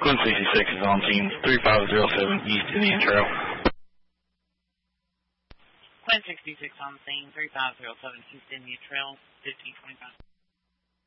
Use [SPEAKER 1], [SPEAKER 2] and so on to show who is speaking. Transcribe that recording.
[SPEAKER 1] Quinn 66 is on scene, 3507 East Indian Trail.
[SPEAKER 2] Quinn 66 on scene, 3507 East Indian Trail, 1525.